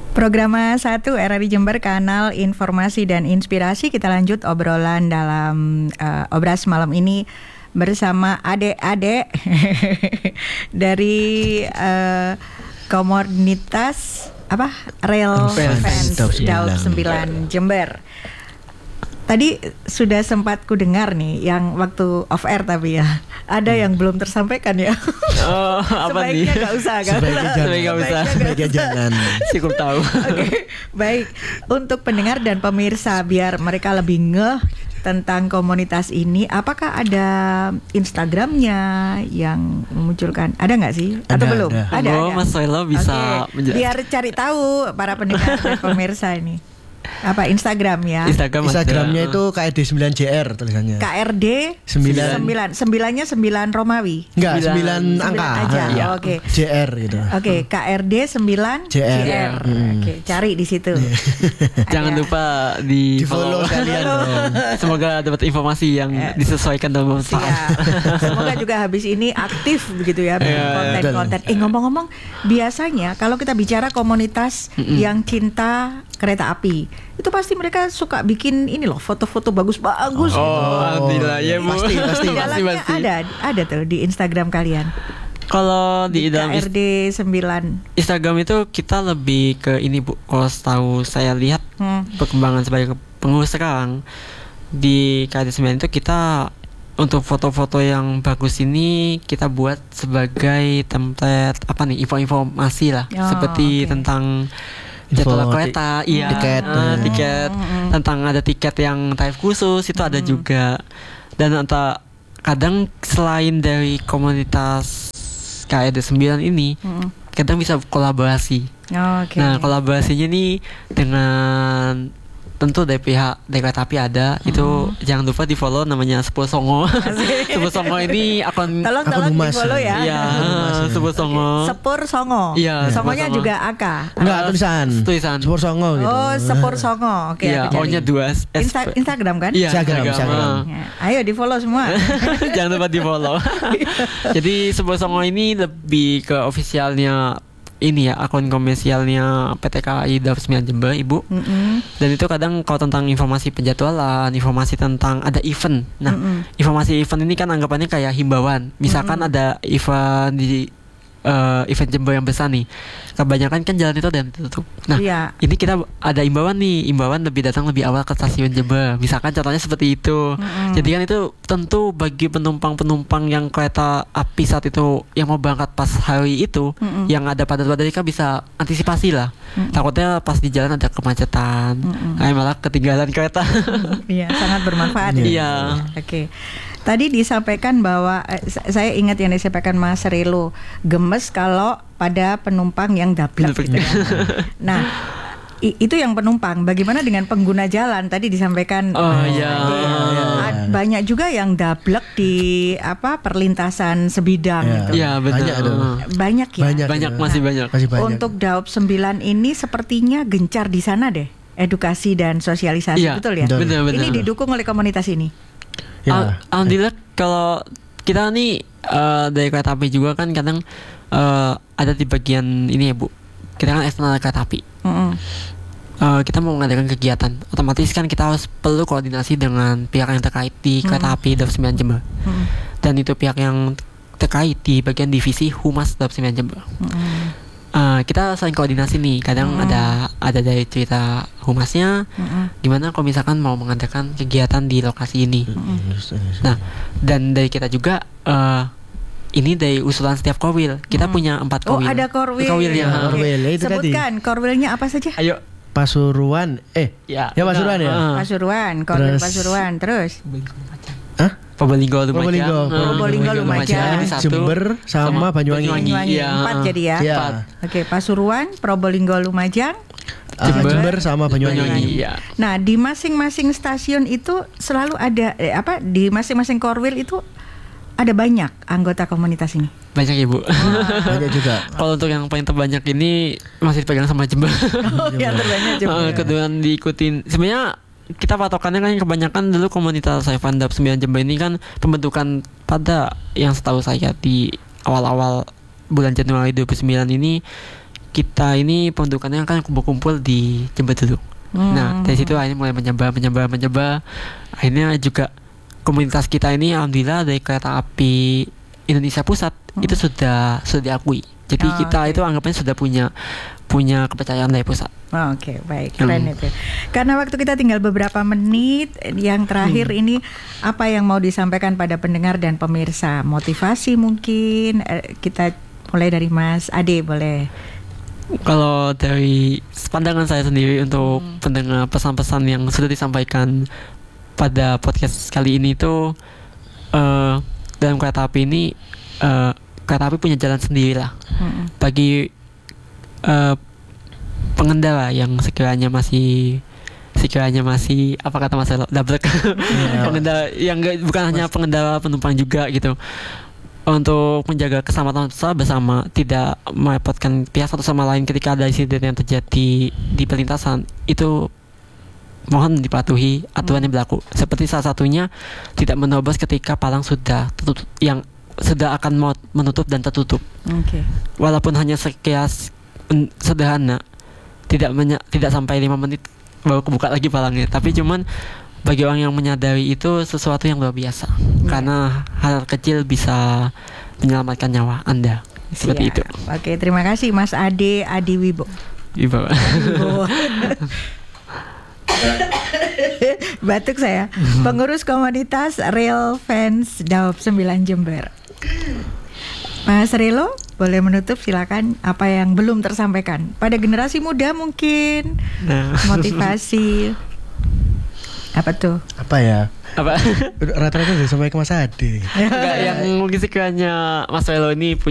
Programa 1 RRI Jember, kanal informasi dan inspirasi. Kita lanjut obrolan dalam Obras malam ini bersama adik-adik dari komunitas Rail Fans Daup 9 Jember. Tadi sudah sempat ku dengar nih yang waktu off air, tapi ya ada yang belum tersampaikan ya. Oh, apa nih? Sebaiknya nggak usah kan? Sebaiknya jangan. Cukup tahu. Oke, baik. Untuk pendengar dan pemirsa biar mereka lebih ngeh tentang komunitas ini, apakah ada Instagramnya yang memunculkan? Ada nggak sih? Atau Ada, belum? ada. Ada. Mas Soelo bisa Oke. Biar cari tahu para pendengar dan pemirsa ini. Apa Instagram ya? Instagramnya itu KRD 9JR tulisannya. KRD 9. 9-nya 9 Romawi. Enggak, 9 angka aja. Iya. Oke. JR gitu. Oke, KRD 9 JR. Oke, cari di situ. Jangan lupa di follow kalian dong. Semoga dapat informasi yang disesuaikan dengan manfaat. Siap. Semoga juga habis ini aktif begitu ya konten-konten. Ngomong-ngomong, biasanya kalau kita bicara komunitas yang cinta kereta api, itu pasti mereka suka bikin ini loh, foto-foto bagus-bagus gitu. Alhamdulillah ya Bu. Pasti. Dalamnya ada tuh di Instagram kalian. Kalau di dalam KRD 9 Instagram itu kita lebih ke ini Bu. Kalau tahu saya lihat perkembangan sebagai pengurus sekarang di KRD 9 itu kita untuk foto-foto yang bagus ini kita buat sebagai template info-informasi lah, seperti tentang jadwal kereta, tiket tentang ada tiket yang tarif khusus itu ada juga. Dan kadang selain dari komunitas KRD 9 ini, kadang bisa kolaborasi. Nah, kolaborasinya nih dengan tentu dari pihak kereta api ada. Itu jangan lupa di follow, namanya Sepur Songo. Sepur Songo ini akun tolong di follow ya. Iya, Sepur Songo. Sepur Songo. Iya, Songonya Songo. juga AK. Enggak, tulisan. Sepur Songo gitu. Oh, Sepur Songo. Oke, iya, O-nya 2. Instagram kan? Iya, Instagram. Ya, ayo di follow semua. Jangan lupa di follow. Jadi Sepur Songo ini lebih ke officialnya ini ya, akun komersialnya PT KAI Daup 9 Jember, Ibu. Dan itu kadang kalau tentang informasi penjadwalan, informasi tentang ada event. Nah, informasi event ini kan anggapannya kayak himbauan. Misalkan ada event di event Jember yang besar nih, kebanyakan kan jalan itu ada yang tutup. Nah, ini kita ada imbauan lebih datang lebih awal ke stasiun Jember. Misalkan contohnya seperti itu. Jadi kan itu tentu bagi penumpang-penumpang yang kereta api saat itu yang mau berangkat pas hari itu, yang ada padat-padat kan bisa antisipasi lah. Takutnya pas di jalan ada kemacetan, malah ketinggalan kereta. Iya, sangat bermanfaat. Iya. Oke. Tadi disampaikan bahwa saya ingat yang disampaikan Mas Relo, gemes kalau pada penumpang yang dablek gitu. Nah, itu yang penumpang. Bagaimana dengan pengguna jalan? Tadi disampaikan banyak juga yang dablek di perlintasan sebidang gitu. Iya, benar. Banyak ya. Masih banyak. Untuk Daup 9 ini sepertinya gencar di sana deh, edukasi dan sosialisasi, betul ya? Benar. Ini didukung oleh komunitas ini. Alhamdulillah kalau kita nih dari kereta api juga kan kadang ada di bagian ini ya Bu. Kita kan eksternal kereta api. Kita mau mengadakan kegiatan, otomatis kan kita harus perlu koordinasi dengan pihak yang terkait di kereta api Daup 9 Jember. Dan itu pihak yang terkait di bagian divisi Humas Daup 9 Jember. Kita saling koordinasi nih. Kadang ada dari cerita humasnya, gimana kalau misalkan mau mengadakan kegiatan di lokasi ini. Nah, dan dari kita juga ini dari usulan setiap korwil. Kita punya 4 korwil. Oh, ada korwil. Korwil ya. Sebutkan korwilnya apa saja? Ayo. Pasuruan. Pasuruan ya. Pasuruan, korwil Pasuruan. Terus Probolinggo Lumajang, Jember sama Banyuwangi. 4 jadi ya. Oke, Pasuruan, Probolinggo Lumajang, Jember sama Banyuwangi. Nah, di masing-masing stasiun itu selalu ada di masing-masing korwil itu ada banyak anggota komunitas ini. Banyak ya Bu. Banyak juga. Kalau untuk yang paling terbanyak ini masih dipegang sama Jember. Yang terbanyak Jember. Kemudian diikutin. Sebenarnya kita patokannya kan kebanyakan dulu komunitas Saifan Daup 9 Jember ini kan pembentukan pada yang setahu saya di awal-awal bulan Januari 2009 ini kita ini pembentukannya kan kumpul-kumpul di Jember dulu. Nah dari situ akhirnya mulai menyebar. Akhirnya juga komunitas kita ini alhamdulillah dari Kereta Api Indonesia Pusat itu sudah diakui. Jadi kita itu anggapannya sudah punya kepercayaan dari pusat. Oke, baik, keren itu. Karena waktu kita tinggal beberapa menit, yang terakhir ini apa yang mau disampaikan pada pendengar dan pemirsa? Motivasi mungkin kita mulai dari Mas Ade, boleh. Kalau dari pandangan saya sendiri untuk pendengar, pesan-pesan yang sudah disampaikan pada podcast kali ini itu dalam kereta api ini kereta api punya jalan sendiri lah. Bagi pengendara yang sekiranya masih apa kata Mas Elo, double pengendara yang bukan hanya pengendara penumpang juga gitu, untuk menjaga keselamatan bersama, tidak merepotkan pihak satu sama lain ketika ada insiden yang terjadi di perlintasan, itu mohon dipatuhi aturan yang berlaku. Seperti salah satunya tidak menerobos ketika palang sudah tertutup, yang sudah akan menutup dan tertutup. Walaupun hanya sekilas sederhana, tidak sampai 5 menit baru kebuka lagi palangnya, tapi cuman bagi orang yang menyadari itu sesuatu yang luar biasa. Karena hal kecil bisa menyelamatkan nyawa Anda. Seperti itu. Oke, terima kasih Mas Ade Wibo. Wibo. Batuk saya. Pengurus komunitas Rail Fans Daop 9 Jember. Mas Relo, boleh menutup, silakan. Apa yang belum tersampaikan pada generasi muda mungkin? Motivasi. Apa tuh? Apa ya? Apa? Rata-rata udah sampai ke Mas Ade. Enggak, yang mungkin sekiranya Mas Relo ini